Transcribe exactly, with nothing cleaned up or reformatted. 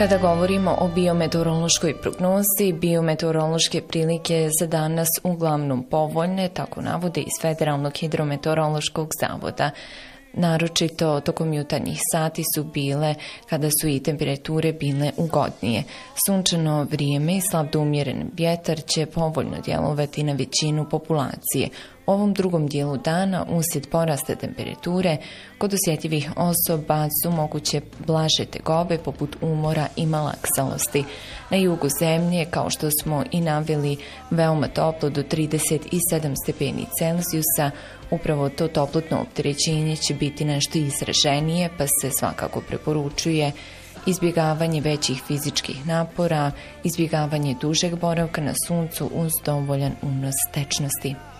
Kada govorimo o biometeorološkoj prognozi, biometeorološke prilike za danas uglavnom povoljne, tako navode iz Federalnog hidrometeorološkog zavoda. Naročito tokom jutarnjih sati su bile kada su i temperature bile ugodnije. Sunčano vrijeme i slab do umjeren vjetar će povoljno djelovati na većinu populacije. U ovom drugom dijelu dana, uslijed porasta temperature, kod osjetljivih osoba su moguće blaže tegobe poput umora i malaksalosti. Na jugu zemlje, kao što smo i naveli, veoma toplo do trideset sedam stepeni Celzijusa. Upravo to toplotno opterećenje će biti nešto izraženije, pa se svakako preporučuje izbjegavanje većih fizičkih napora, izbjegavanje dužeg boravka na suncu uz dovoljan unos tečnosti.